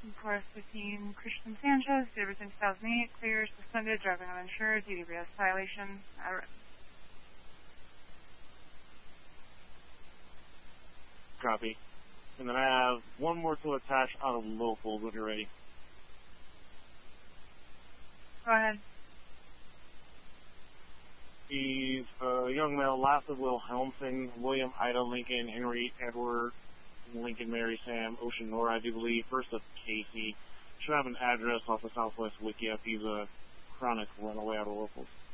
Forest 15, Christian Sanchez, Davidson 2008, clear, suspended, driving uninsured, DWS violation, written. Copy. And then I have one more to attach out of locals when you're ready. Go ahead. He's a young male, last of Will Helmsing, William, Ida, Lincoln, Henry, Edward, Lincoln, Mary, Sam, Ocean, Nora, I do believe, first of Casey. Should have an address off the Southwest Wiki if he's a chronic runaway out of locals.